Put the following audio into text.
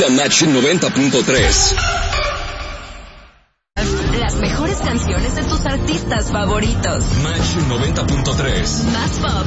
a Match 90.3. Las mejores canciones de tus artistas favoritos. Match 90.3. Más pop,